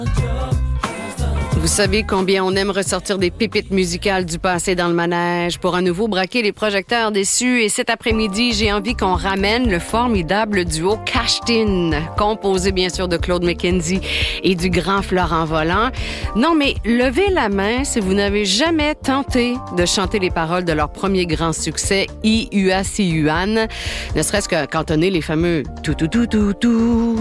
Vous savez combien on aime ressortir des pépites musicales du passé dans le manège pour à nouveau braquer les projecteurs déçus. Et cet après-midi, j'ai envie qu'on ramène le formidable duo Cash-Tin, composé bien sûr de Claude McKenzie et du grand Florent Volant. Non, mais levez la main si vous n'avez jamais tenté de chanter les paroles de leur premier grand succès, I-U-A-C-U-A-N, ne serait-ce que cantonner les fameux « tout »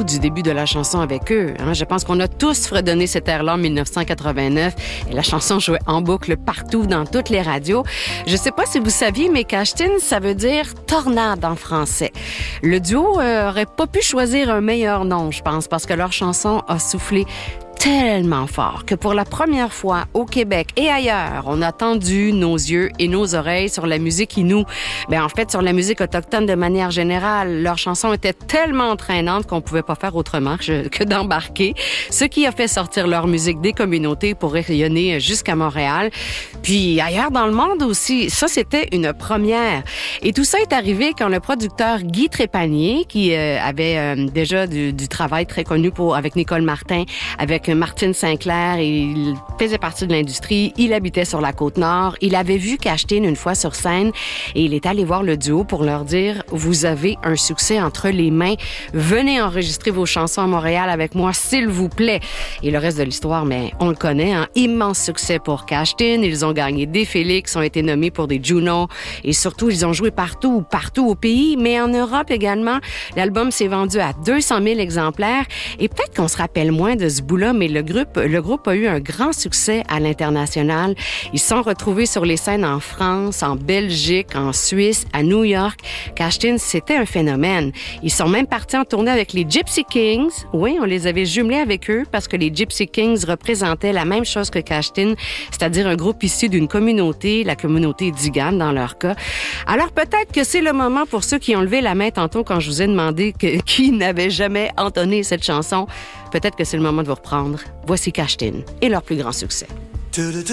du début de la chanson avec eux. Je pense qu'on a tous fredonné cet air-là en 1989 et la chanson jouait en boucle partout dans toutes les radios. Je sais pas si vous saviez, mais Cash-Tin, ça veut dire tornade en français. Le duo aurait pas pu choisir un meilleur nom, je pense, parce que leur chanson a soufflé tellement fort que pour la première fois au Québec et ailleurs, on a tendu nos yeux et nos oreilles sur la musique Innu. En fait, sur la musique autochtone de manière générale. Leur chanson était tellement entraînante qu'on pouvait pas faire autrement que d'embarquer, ce qui a fait sortir leur musique des communautés pour rayonner jusqu'à Montréal. Puis ailleurs dans le monde aussi. Ça, c'était une première. Et tout ça est arrivé quand le producteur Guy Trépanier, qui avait déjà du travail très connu avec Nicole Martin, avec Martine Sinclair, et il faisait partie de l'industrie. Il habitait sur la Côte-Nord. Il avait vu Cash-Tin une fois sur scène et il est allé voir le duo pour leur dire « Vous avez un succès entre les mains. Venez enregistrer vos chansons à Montréal avec moi, s'il vous plaît. » Et le reste de l'histoire, mais on le connaît, immense succès pour Cash-Tin. Ils ont gagné des Félix, ont été nommés pour des Juno et surtout, ils ont joué partout au pays, mais en Europe également. L'album s'est vendu à 200 000 exemplaires et peut-être qu'on se rappelle moins de ce bout-là, mais le groupe a eu un grand succès à l'international. Ils se sont retrouvés sur les scènes en France, en Belgique, en Suisse, à New York. Cash-Tin, c'était un phénomène. Ils sont même partis en tournée avec les Gypsy Kings. Oui, on les avait jumelés avec eux parce que les Gypsy Kings représentaient la même chose que Cash-Tin, c'est-à-dire un groupe issu d'une communauté, la communauté Digan dans leur cas. Alors peut-être que c'est le moment pour ceux qui ont levé la main tantôt quand je vous ai demandé qui n'avait jamais entonné cette chanson. Peut-être que c'est le moment de vous reprendre. Voici Cash-Tin et leur plus grand succès.